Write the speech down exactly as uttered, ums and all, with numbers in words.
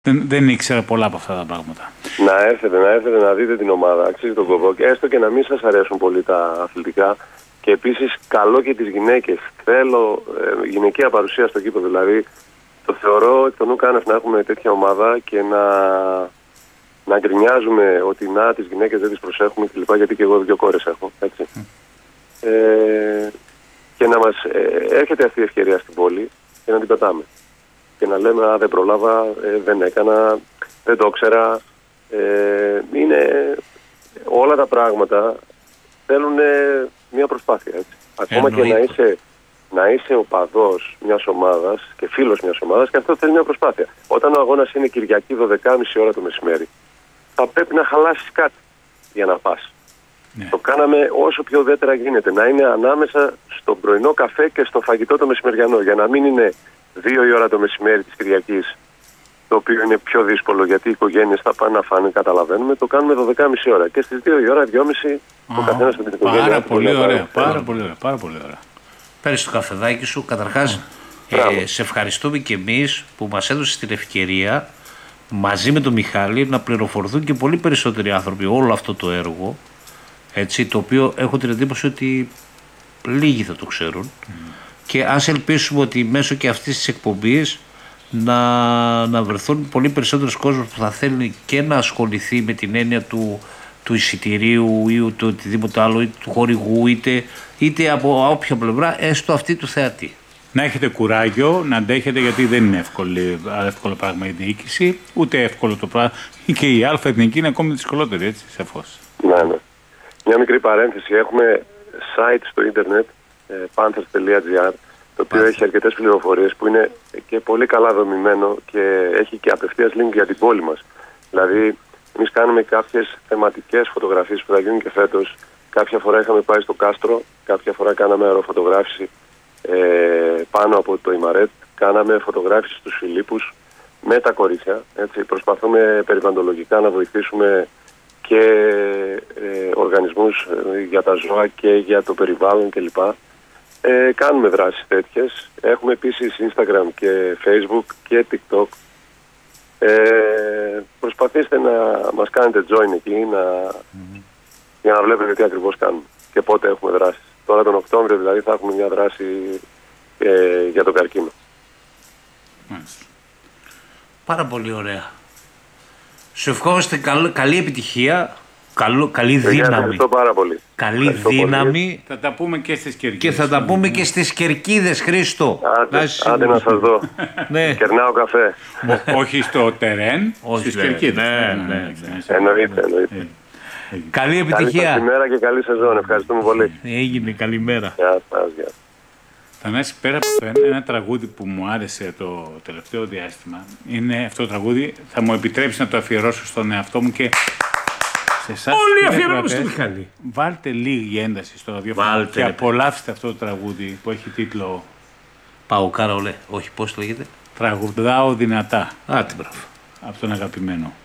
Δεν, δεν ήξερα πολλά από αυτά τα πράγματα. Να έρθετε, να έρθετε να δείτε την ομάδα, αξίζει τον κόπο, και έστω και να μην σας αρέσουν πολύ τα αθλητικά. Και επίσης καλό και τις γυναίκες. Θέλω ε, γυναικεία παρουσία στο κήπο, δηλαδή το θεωρώ εκ των νου κάνευ να έχουμε τέτοια ομάδα και να, να γκρινιάζουμε ότι να τις γυναίκες δεν τις προσέχουμε κλπ. Γιατί και εγώ δύο κόρες έχω, έτσι. Mm. Ε, και να μας ε, έρχεται αυτή η ευκαιρία στην πόλη και να την πετάμε. Και να λέμε, α, δεν προλάβα, ε, δεν έκανα, δεν το ήξερα. Ε, είναι όλα τα πράγματα θέλουν μια προσπάθεια, έτσι. Ακόμα Εννοείται. Και να είσαι, να είσαι οπαδός μιας ομάδας και φίλος μιας ομάδας, και αυτό θέλει μια προσπάθεια. Όταν ο αγώνας είναι Κυριακή δώδεκα και μισή ώρα το μεσημέρι, θα πρέπει να χαλάσεις κάτι για να πας. Ναι. Το κάναμε όσο πιο ουδέτερα γίνεται, να είναι ανάμεσα στον πρωινό καφέ και στο φαγητό το μεσημεριανό, για να μην είναι δύο η ώρα το μεσημέρι της Κυριακής, το οποίο είναι πιο δύσκολο γιατί οι οικογένειες θα πάνε να φάνε, καταλαβαίνουμε. Το κάνουμε δώδεκα και μισή ώρα και στις δύο η ώρα, δυόμιση ο καθένας με την οικογένεια. Πάρα πολύ ωραία, πάρα πολύ ωραία, πάρα πολύ ωραία. Παίρνεις το καφεδάκι σου. Καταρχάς, ε, σε ευχαριστούμε και εμείς που μας έδωσες την ευκαιρία μαζί με τον Μιχάλη να πληροφορθούν και πολύ περισσότεροι άνθρωποι όλο αυτό το έργο, έτσι, το οποίο έχω την εντύπωση ότι λίγοι θα το ξέρουν. Mm. Και ας ελπίσουμε ότι μέσω και αυτής της εκπομπής να, να βρεθούν πολύ περισσότερος κόσμος που θα θέλει και να ασχοληθεί με την έννοια του, του εισιτηρίου ή του οτιδήποτε άλλο, είτε του χορηγού, είτε, είτε από όποια πλευρά, έστω αυτή του θεατή. Να έχετε κουράγιο, να αντέχετε, γιατί δεν είναι εύκολο, εύκολο πράγμα η διοίκηση, ούτε εύκολο το πράγμα. Και η Α Εθνική είναι ακόμη δυσκολότερη, έτσι, σαφώς. Ναι, ναι. Μια μικρή παρένθεση. Έχουμε site στο ίντερνετ, panthers τελεία gr, το οποίο έχει αρκετές πληροφορίες που είναι και πολύ καλά δομημένο και έχει και απευθείας link για την πόλη μας. Δηλαδή, εμείς κάνουμε κάποιες θεματικές φωτογραφίες που θα γίνουν και φέτος. Κάποια φορά είχαμε πάει στο Κάστρο, κάποια φορά κάναμε αεροφωτογράφηση ε, πάνω από το Ιμαρέτ, κάναμε φωτογράφηση στους Φιλίππους με τα κορίτσια. Έτσι. Προσπαθούμε περιβαλλοντολογικά να βοηθήσουμε και ε, οργανισμούς για τα ζώα και για το περιβάλλον κλπ. Ε, κάνουμε δράσεις τέτοιες. Έχουμε επίσης Instagram και Facebook και TikTok. Ε, προσπαθήστε να μας κάνετε join εκεί να, mm-hmm. για να βλέπετε τι ακριβώς κάνουμε και πότε έχουμε δράσεις. Τώρα τον Οκτώβριο δηλαδή θα έχουμε μια δράση ε, για τον καρκίνο. Mm. Πάρα πολύ ωραία. Σου ευχόμαστε καλ, καλή επιτυχία. Καλό, καλή δύναμη. Ευχαριστώ πάρα πολύ. Καλή ευχαριστώ δύναμη. Πολύ. Θα τα πούμε και στις Κερκίδες. Και θα τα πούμε και στις Κερκίδες, Χρήστο. Άντε, άντε να σας δω. Ναι. Κερνάω καφέ. Όχι στο τερέν, στις Κερκίδες. Ναι, ναι, ναι. Εννοείται, εννοείται. Καλή επιτυχία. Καλημέρα και καλή σεζόν. Ευχαριστούμε πολύ. Έγινε, καλημέρα. Γεια σας, γεια. Θανάση, πέρα από αυτό, ένα τραγούδι που μου άρεσε το τελευταίο διάστημα είναι αυτό το τραγούδι. Θα μου επιτρέψει να το αφιερώσω στον εαυτό μου και σε εσάς. Όλοι αφιερώνουμε στο Μιχάλη. Βάλτε λίγη ένταση στο ραδιόφωνο και απολαύστε αυτό το τραγούδι που έχει τίτλο Παοκάρα, ολέ. Όχι, πώς το λέγεται. Τραγουδάω δυνατά. Α, τι μπράβο. Από τον αγαπημένο.